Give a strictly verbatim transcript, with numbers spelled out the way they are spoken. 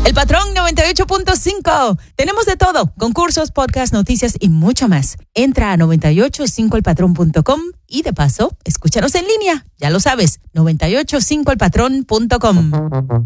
El Patrón noventa y ocho punto cinco. Tenemos de todo, concursos, podcasts, noticias y mucho más. Entra a noventa y ocho punto cinco el patrón punto com y de paso, escúchanos en línea. Ya lo sabes, noventa y ocho punto cinco el patrón punto com.